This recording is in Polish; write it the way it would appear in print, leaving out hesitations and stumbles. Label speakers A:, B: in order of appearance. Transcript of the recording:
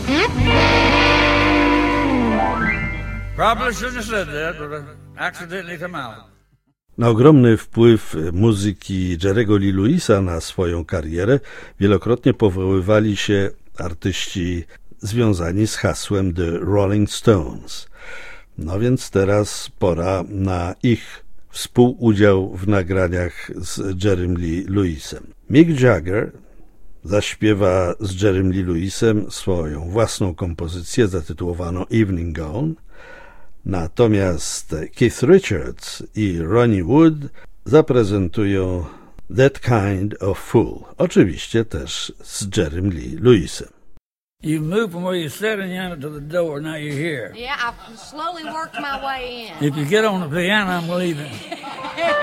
A: Probably shouldn't have said that, but it accidentally come out.
B: Na ogromny wpływ muzyki Jerry'ego Lee Lewisa na swoją karierę wielokrotnie powoływali się artyści związani z hasłem The Rolling Stones. No więc teraz pora na ich współudział w nagraniach z Jerrym Lee Lewisem. Mick Jagger zaśpiewa z Jerrym Lee Lewisem swoją własną kompozycję zatytułowaną Evening Gone, natomiast Keith Richards i Ronnie Wood zaprezentują That Kind of Fool, oczywiście też z Jerrym Lee Lewisem.
A: You moved from where you're sitting down to the door, now you're here.
C: Yeah, I've slowly worked my way in.
A: If you get on the piano, I'm leaving.